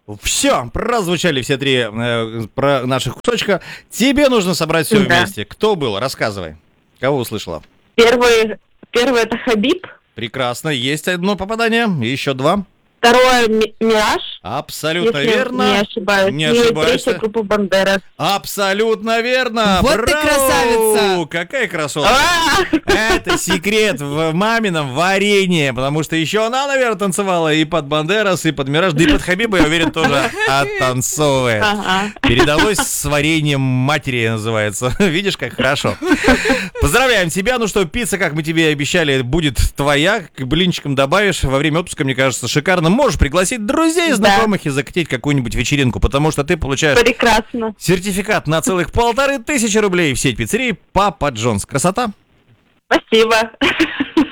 Все, прозвучали все три про наших кусочка. Тебе нужно собрать все Да. вместе. Кто был? Рассказывай. Кого услышала? Первый это Хабиб. Прекрасно. Есть одно попадание. Еще два. Второе Мираж. Абсолютно Если верно. не ошибаюсь. Не Ну и ошибаешься. третья группа Бандера. Абсолютно верно. Вот ты Браво! красавица! Какая красотка. А! Это секрет в мамином варенье, потому что еще она, наверное, танцевала и под Бандерас, и под Мираж, да и под Хабиба, я уверен, тоже оттанцовывает. Ага. Передалось с вареньем матери, называется. Видишь, как хорошо. Поздравляем тебя. Ну что, пицца, как мы тебе и обещали, будет твоя. К блинчикам добавишь. Во время отпуска, мне кажется, шикарно. Можешь пригласить друзей, знакомых и закатить какую-нибудь вечеринку, потому что ты получаешь Прекрасно. сертификат на целых 1500 рублей в сеть пиццерий Папа Джонс. Красота? Спасибо.